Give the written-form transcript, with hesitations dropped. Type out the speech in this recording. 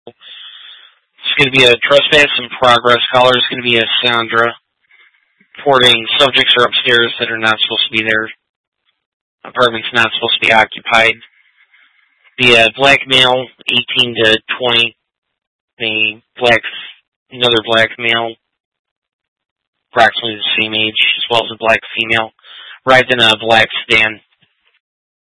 It's going to be a trespass in progress. Caller is going to be a Sandra. Reporting subjects are upstairs that are not supposed to be there. Apartment's not supposed to be occupied. The black male, 18 to 20. Another black male, approximately the same age, as well as a black female, arrived in a black sedan.